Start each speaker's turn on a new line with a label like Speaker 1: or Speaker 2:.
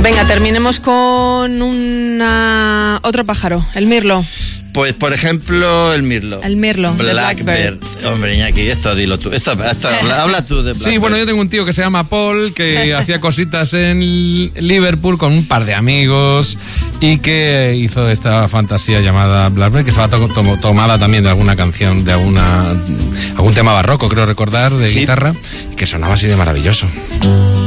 Speaker 1: Venga, terminemos con otro pájaro, el mirlo.
Speaker 2: Pues, por ejemplo, el mirlo.
Speaker 1: El mirlo, de Blackbird.
Speaker 2: Hombre, Iñaki, esto dilo tú. Habla tú de Blackbird.
Speaker 3: Sí, bueno, yo tengo un tío que se llama Paul, que hacía cositas en Liverpool con un par de amigos y que hizo esta fantasía llamada Blackbird, que estaba tomada también de alguna canción, de algún tema barroco, creo recordar, de guitarra, y que sonaba así de maravilloso.